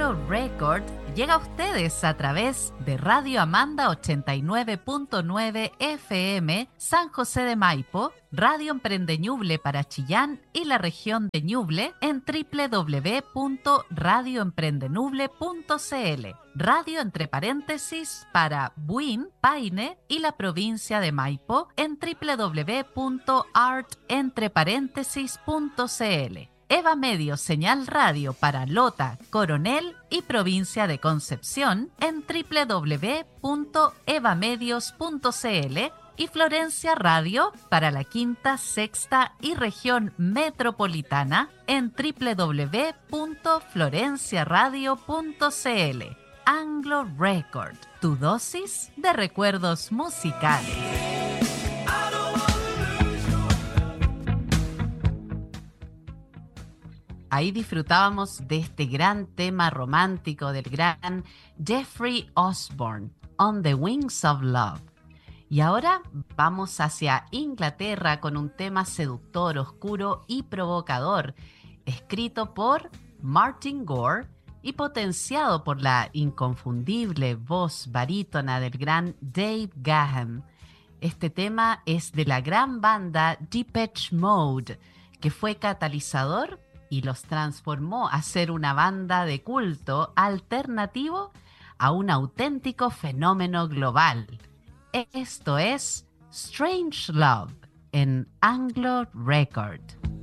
Anglo Record llega a ustedes a través de Radio Amanda 89.9 FM San José de Maipo, Radio Emprende Ñuble para Chillán y la región de Ñuble en www.radioemprendenuble.cl, Radio entre paréntesis para Buin, Paine y la provincia de Maipo en www.artentreparéntesis.cl. Eva Medio Señal Radio para Lota, Coronel y provincia de Concepción en www.evamedios.cl y Florencia Radio para la Quinta, Sexta y región metropolitana en www.florenciaradio.cl. Anglo Record, tu dosis de recuerdos musicales. Ahí disfrutábamos de este gran tema romántico del gran Jeffrey Osborne, On the Wings of Love. Y ahora vamos hacia Inglaterra con un tema seductor, oscuro y provocador, escrito por Martin Gore y potenciado por la inconfundible voz barítona del gran Dave Gahan. Este tema es de la gran banda Depeche Mode, que fue catalizador y los transformó a ser una banda de culto alternativo a un auténtico fenómeno global. Esto es Strange Love en Anglo Record.